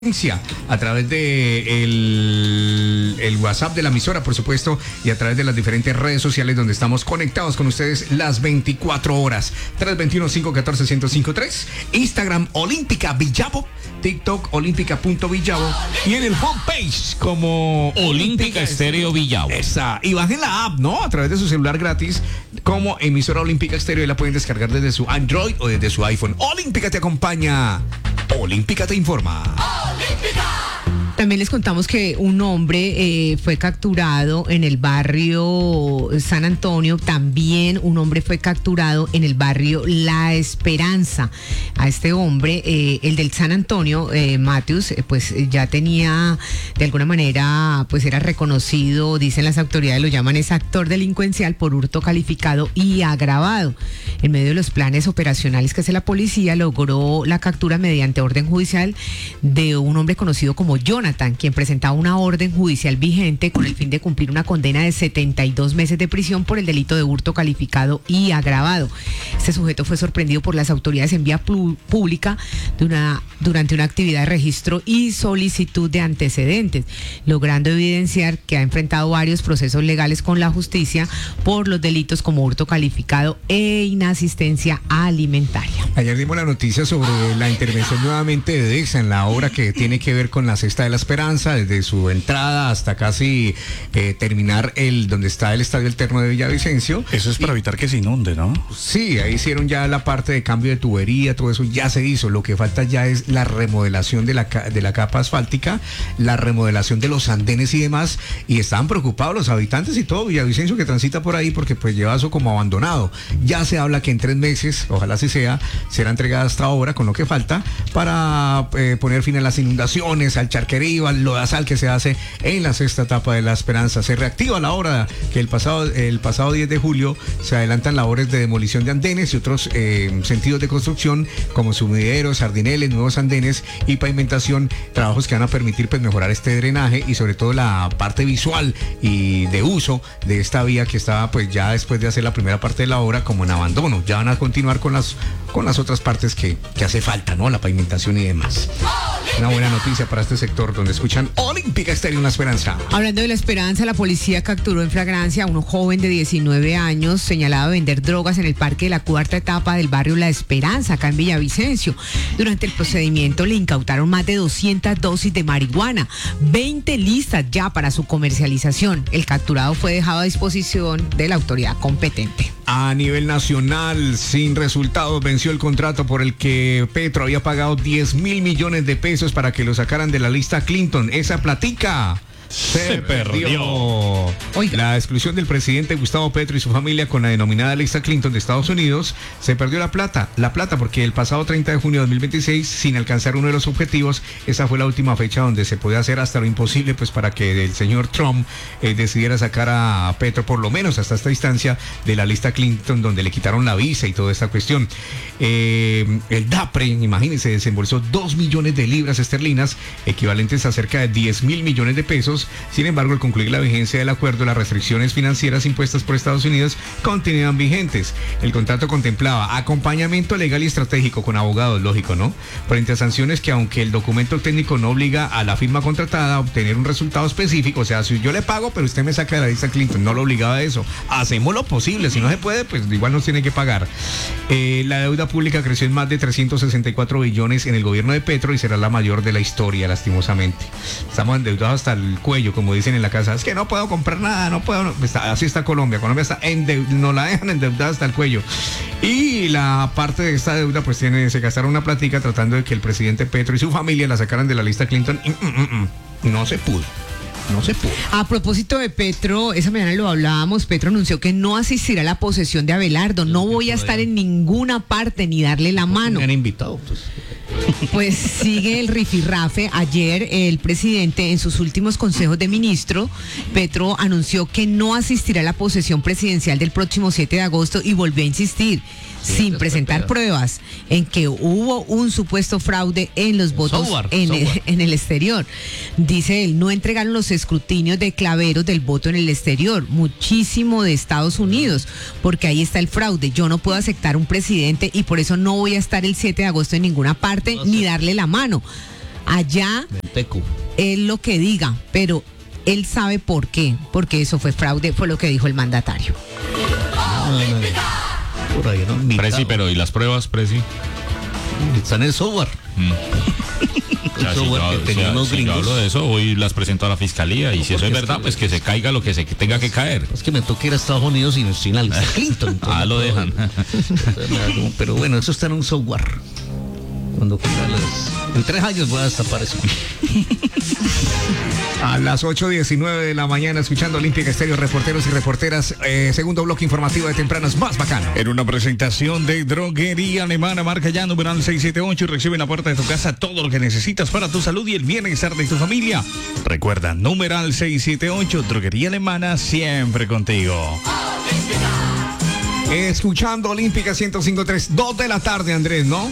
a través de el WhatsApp de la emisora, por supuesto, y a través de las diferentes redes sociales donde estamos conectados con ustedes las 24 horas. 321-514-1053, Instagram Olímpica Villavo, TikTok olímpica.villavo y en el homepage como Olímpica Estéreo Villavo. Esa. Y bajen la app, ¿no? A través de su celular gratis como emisora Olímpica Estéreo y la pueden descargar desde su Android o desde su iPhone. Olímpica te acompaña. Olímpica te informa. También les contamos que un hombre fue capturado en el barrio San Antonio. También un hombre fue capturado en el barrio La Esperanza. A este hombre, el del San Antonio, Matthews, pues ya tenía, de alguna manera, pues era reconocido, dicen las autoridades, lo llaman es actor delincuencial por hurto calificado y agravado. En medio de los planes operacionales que hace la policía, logró la captura mediante orden judicial de un hombre conocido como Jonathan, quien presentaba una orden judicial vigente con el fin de cumplir una condena de 72 meses de prisión por el delito de hurto calificado y agravado. Este sujeto fue sorprendido por las autoridades en vía pública durante una actividad de registro y solicitud de antecedentes, logrando evidenciar que ha enfrentado varios procesos legales con la justicia por los delitos como hurto calificado e inasistencia alimentaria. Ayer dimos la noticia sobre la intervención nuevamente de DEXA en la obra que tiene que ver con la Cesta de la Esperanza, desde su entrada hasta casi terminar donde está el Estadio Alterno de Villavicencio. Eso es para evitar que se inunde, ¿no? Sí, ahí hicieron ya la parte de cambio de tubería, todo eso ya se hizo. Lo que falta ya es la remodelación de la capa asfáltica, la remodelación de los andenes y demás, y estaban preocupados los habitantes y todo Villavicencio que transita por ahí porque pues lleva eso como abandonado. Ya se habla que en 3 meses, ojalá así sea, será entregada esta obra con lo que falta para poner fin a las inundaciones, al charquerío, al lodazal que se hace en la sexta etapa de la Esperanza. Se reactiva la obra que el pasado 10 de julio se adelantan labores de demolición de andenes y otros sentidos de construcción como sumideros, sardineles, nuevos andenes y pavimentación, trabajos que van a permitir pues mejorar este drenaje y sobre todo la parte visual y de uso de esta vía que estaba pues ya después de hacer la primera parte de la obra como en abandono. Ya van a continuar con las otras partes que hace falta, ¿no? La pavimentación y demás. Una buena noticia para este sector donde escuchan Olímpica Estéreo en La Esperanza. Hablando de La Esperanza, la policía capturó en flagrancia a un joven de 19 años señalado de vender drogas en el parque de la cuarta etapa del barrio La Esperanza, acá en Villavicencio. Durante el procedimiento le incautaron más de 200 dosis de marihuana, 20 listas ya para su comercialización. El capturado fue dejado a disposición de la autoridad competente. A nivel nacional, sin resultados, venció el contrato por el que Petro había pagado 10.000 millones de pesos para que lo sacaran de la lista Clinton. Esa platica se perdió. Oiga. La exclusión del presidente Gustavo Petro y su familia con la denominada lista Clinton de Estados Unidos, se perdió la plata porque el pasado 30 de junio de 2026, sin alcanzar uno de los objetivos, esa fue la última fecha donde se podía hacer hasta lo imposible pues para que el señor Trump decidiera sacar a Petro, por lo menos hasta esta instancia, de la lista Clinton, donde le quitaron la visa y toda esta cuestión. El DAPRE, imagínense, desembolsó 2 millones de libras esterlinas, equivalentes a cerca de 10.000 millones de pesos. Sin embargo, al concluir la vigencia del acuerdo, las restricciones financieras impuestas por Estados Unidos continúan vigentes. El contrato contemplaba acompañamiento legal y estratégico con abogados, lógico, ¿no? Frente a sanciones que, aunque el documento técnico no obliga a la firma contratada a obtener un resultado específico, o sea, si yo le pago, pero usted me saca de la lista Clinton, no lo obligaba a eso. Hacemos lo posible, si no se puede, pues igual nos tiene que pagar. La deuda pública creció en más de 364 billones en el gobierno de Petro y será la mayor de la historia, lastimosamente. Estamos endeudados hasta el cuello, como dicen en la casa. Es que no puedo comprar nada, no puedo. Así está Colombia. Colombia está nos la dejan endeudada hasta el cuello. Y la parte de esta deuda, pues se gastaron una platica tratando de que el presidente Petro y su familia la sacaran de la lista Clinton. No se pudo. No se pudo. A propósito de Petro, esa mañana lo hablábamos, Petro anunció que no asistirá a la posesión de Abelardo. No voy a estar en ninguna parte ni darle la mano. Me han invitado, pues. Pues sigue el rifirrafe. Ayer el presidente, en sus últimos consejos de ministro, Petro anunció que no asistirá a la posesión presidencial del próximo 7 de agosto y volvió a insistir, sin presentar pruebas, en que hubo un supuesto fraude en los votos en el exterior. Dice él, no entregaron los escrutinios de claveros del voto en el exterior, muchísimo de Estados Unidos, porque ahí está el fraude. Yo no puedo aceptar un presidente y por eso no voy a estar el 7 de agosto en ninguna parte ni darle la mano. Allá, él lo que diga, pero él sabe por qué, porque eso fue fraude, fue lo que dijo el mandatario. Por ahí, ¿no? Presi, pero ¿y las pruebas, Presi? Está en el software. O sea, si yo hablo de eso, hoy las presento a la fiscalía y si eso es verdad, pues que se caiga lo que se tenga que caer. Es que me toca ir a Estados Unidos y no estoy en la lista Clinton. Lo dejan. Pero bueno, eso está en un software. Cuando en 3 años voy a destapar eso. A las 8:19 de la mañana, escuchando Olímpica Estéreo, reporteros y reporteras, segundo bloque informativo de Tempranas más bacano. En una presentación de Droguería Alemana, marca ya numeral 678 y recibe en la puerta de tu casa todo lo que necesitas para tu salud y el bienestar de tu familia. Recuerda, numeral 678, Droguería Alemana, siempre contigo. Escuchando Olímpica 105.3, 2 de la tarde, Andrés, ¿no?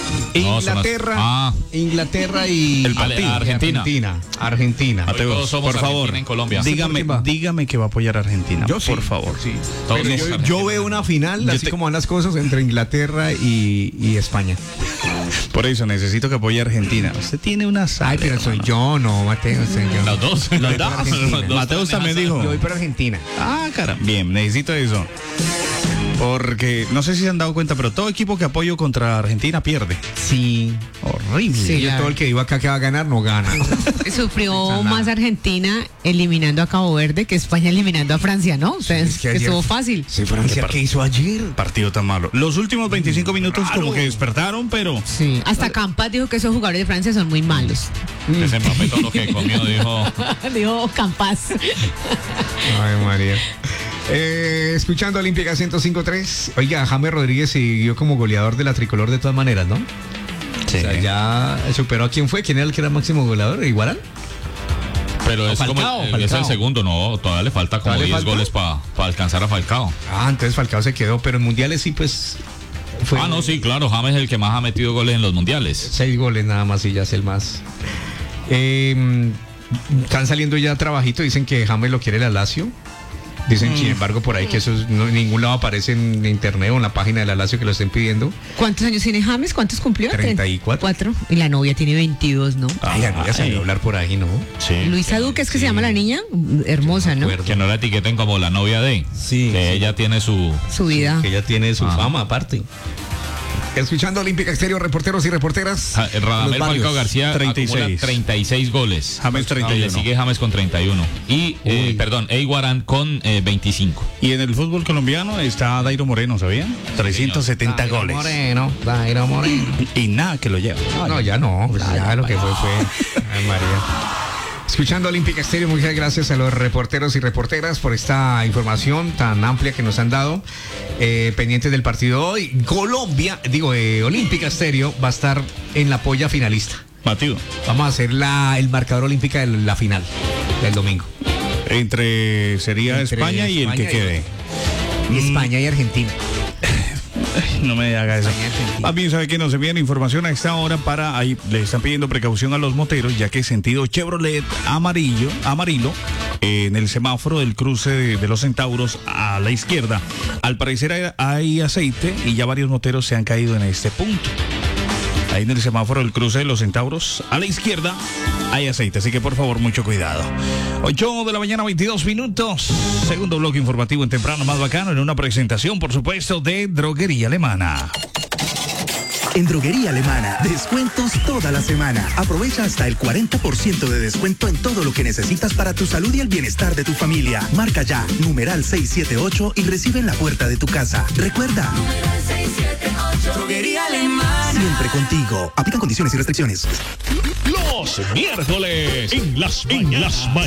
Inglaterra y el partido. Argentina. Mateus, por favor, en Colombia. Dígame que va a apoyar a Argentina. Yo sí, por favor. Sí. Yo veo una final, así como van las cosas, entre Inglaterra y España. Por eso necesito que apoye a Argentina. Usted tiene una sal. Ay, pero soy yo, no, Mateo. Los dos. Mateus también dijo. Yo voy para Argentina. Caramba. Bien, necesito eso. Porque no sé si se han dado cuenta, pero todo equipo que apoyo contra Argentina pierde. Sí. Horrible. Sí, yo todo el que digo acá que va a ganar, no gana. Sufrió más Argentina eliminando a Cabo Verde que España eliminando a Francia, ¿no? O sea, es que ayer estuvo fácil. Sí, Francia, ¿qué hizo ayer? Partido tan malo. Los últimos 25 minutos como que despertaron, pero... Sí, hasta Campas dijo que esos jugadores de Francia son muy malos. Ese Mbappé todo lo que comió, dijo... Dijo Campas. Ay, María. Escuchando Olímpica 105.3. Oiga, James Rodríguez siguió como goleador de la tricolor de todas maneras, ¿no? Sí. O sea, ya superó a quién fue, quién era el que era máximo goleador, ¿Iguaran? Pero es Falcao, como es el segundo, no, todavía le falta como 10 goles para alcanzar a Falcao. Entonces Falcao se quedó, pero en mundiales sí, pues fue. No, sí, claro, James es el que más ha metido goles en los mundiales. 6 goles nada más y ya es el más. Están saliendo ya trabajito, dicen que James lo quiere la Lazio. Dicen, sin embargo, por ahí que eso en ningún lado aparece en internet o en la página de la Lazio que lo estén pidiendo. ¿Cuántos años tiene James? ¿Cuántos cumplió? 34. Y la novia tiene 22, ¿no? La novia salió a hablar por ahí, ¿no? Sí. Luisa Duque es que se llama la niña. Hermosa, ¿no? Que no la etiqueten como la novia de. Sí. Que ella tiene su vida. Que ella tiene su fama aparte. Escuchando Olímpica Estéreo, reporteros y reporteras. Radamel Falcao García 36. 36 goles. James 31. Y le sigue James con 31. Y, Eiguarán con 25. Y en el fútbol colombiano está Dairo Moreno, ¿sabía? 370 goles. Dairo Moreno. Y nada que lo lleva. No, ya no. Pues ya lo que fue. Ay, María. Escuchando Olímpica Estéreo, muchas gracias a los reporteros y reporteras por esta información tan amplia que nos han dado. Pendientes del partido hoy. Colombia, Olímpica Estéreo va a estar en la polla finalista. Mateo. Vamos a hacer el marcador olímpica de la final del domingo. Sería España y el que quede. España y Argentina. No me haga eso. Más bien, ¿sabe que nos envían información a esta hora ahí le están pidiendo precaución a los moteros, ya que sentido Chevrolet amarillo, en el semáforo del cruce de los Centauros a la izquierda? Al parecer hay aceite y ya varios moteros se han caído en este punto. Ahí en el semáforo del cruce de los Centauros a la izquierda hay aceite, así que por favor mucho cuidado. 8 de la mañana, 22 minutos. Segundo bloque informativo en Temprano más bacano, en una presentación, por supuesto, de Droguería Alemana. En Droguería Alemana, descuentos toda la semana. Aprovecha hasta el 40% de descuento en todo lo que necesitas para tu salud y el bienestar de tu familia. Marca ya, numeral 678 y recibe en la puerta de tu casa. Recuerda, numeral 678. Droguería Alemana. Siempre contigo. Aplican condiciones y restricciones. Los miércoles en las mañanas